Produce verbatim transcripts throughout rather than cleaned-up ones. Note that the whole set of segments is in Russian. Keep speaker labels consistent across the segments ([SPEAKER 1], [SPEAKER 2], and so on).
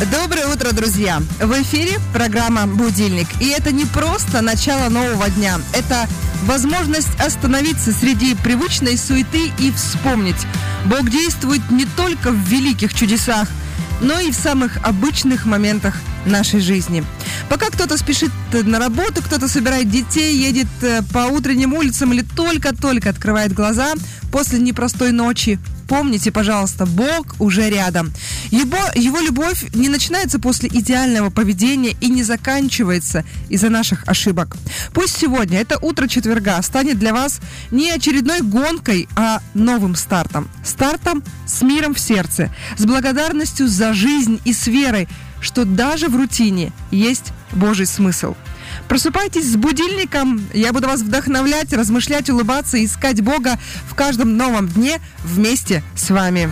[SPEAKER 1] Доброе утро, друзья! В эфире программа «Будильник». И это не просто начало нового дня. Это возможность остановиться среди привычной суеты и вспомнить. Бог действует не только в великих чудесах, но и в самых обычных моментах нашей жизни. Пока кто-то спешит на работу, кто-то собирает детей, едет по утренним улицам или только-только открывает глаза после непростой ночи, помните, пожалуйста, Бог уже рядом. Его, его любовь не начинается после идеального поведения и не заканчивается из-за наших ошибок. Пусть сегодня, это утро четверга, станет для вас не очередной гонкой, а новым стартом. Стартом с миром в сердце, с благодарностью за жизнь и с верой, что даже в рутине есть Божий смысл. Просыпайтесь с будильником, я буду вас вдохновлять, размышлять, улыбаться, искать Бога в каждом новом дне вместе с вами.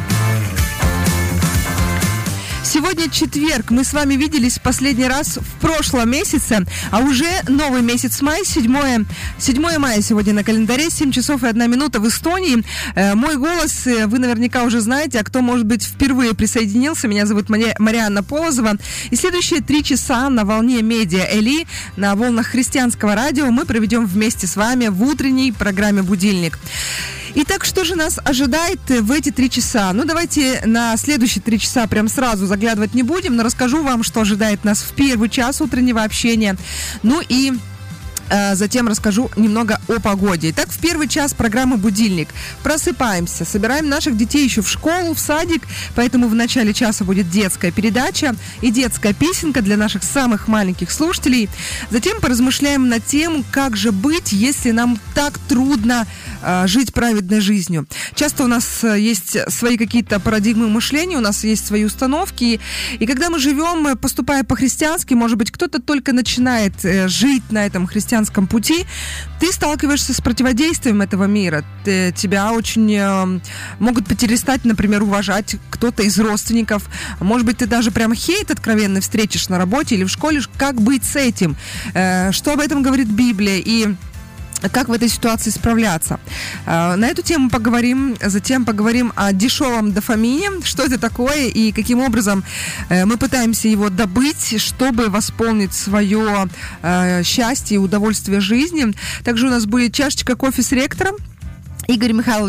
[SPEAKER 1] Сегодня четверг, мы с вами виделись в последний раз в прошлом месяце, а уже новый месяц май, седьмое мая сегодня на календаре, семь часов и одна минута в Эстонии. Э, мой голос вы наверняка уже знаете, а кто, может быть, впервые присоединился, меня зовут Мари... Марианна Полозова. И следующие три часа на волне Медиа Эли, на волнах христианского радио мы проведем вместе с вами в утренней программе «Будильник». Итак, что же нас ожидает в эти три часа? Ну, давайте на следующие три часа прям сразу заглядывать не будем, но расскажу вам, что ожидает нас в первый час утреннего общения. Ну и затем расскажу немного о погоде. Итак, в первый час программы «Будильник». Просыпаемся, собираем наших детей еще в школу, в садик, поэтому в начале часа будет детская передача и детская песенка для наших самых маленьких слушателей. Затем поразмышляем на тему, как же быть, если нам так трудно э, жить праведной жизнью. Часто у нас есть свои какие-то парадигмы мышления, у нас есть свои установки, и, и когда мы живем, поступая по-христиански, может быть, кто-то только начинает э, жить на этом христианском пути, ты сталкиваешься с противодействием этого мира. Ты, тебя очень э, могут перестать, например, уважать кто-то из родственников. Может быть, ты даже прям хейт откровенный встретишь на работе или в школе. Как быть с этим? Э, что об этом говорит Библия? И как в этой ситуации справляться? На эту тему поговорим, затем поговорим о дешевом дофамине, что это такое и каким образом мы пытаемся его добыть, чтобы восполнить свое счастье и удовольствие жизни. Также у нас будет чашечка кофе с ректором. Игорь Михайлович